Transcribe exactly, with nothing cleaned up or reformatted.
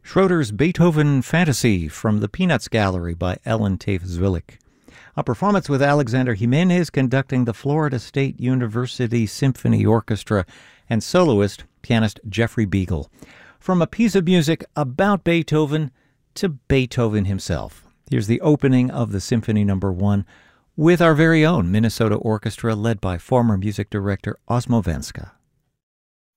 Schroeder's Beethoven Fantasy from the Peanuts Gallery by Ellen Tafe-Zwillik. A performance with Alexander Jimenez conducting the Florida State University Symphony Orchestra and soloist, pianist Jeffrey Beagle. From a piece of music about Beethoven to Beethoven himself. Here's the opening of the Symphony Number One with our very own Minnesota Orchestra led by former music director Osmo Venska.